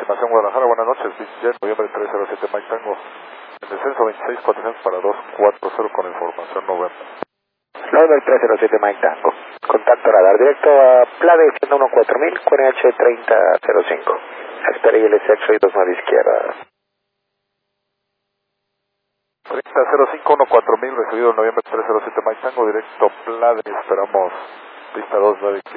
Confirmación Guadalajara, buenas noches, Vicente, noviembre 307 Mike Tango, en descenso 26 400 para 240 con información novembre. Noviembre 307 Mike Tango, contacto radar directo a Plade 114.000, QNH 3005, espera y el sexo y 29 izquierda. 3005 14000, recibido noviembre 307 Mike Tango, directo Plade, esperamos pista 2 9 izquierda.